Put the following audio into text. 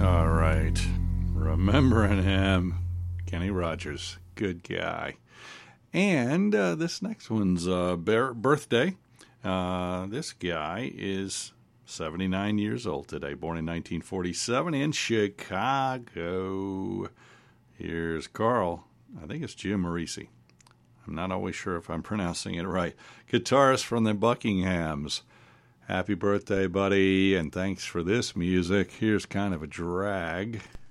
All right. Remembering him, Kenny Rogers. Good guy. And this next one's birthday. This guy is 79 years old today, born in 1947 in Chicago. Here's Carl. I think it's Jim Morrissey. I'm not always sure if I'm pronouncing it right. Guitarist from the Buckinghams. Happy birthday, buddy, and thanks for this music. Here's kind of a drag.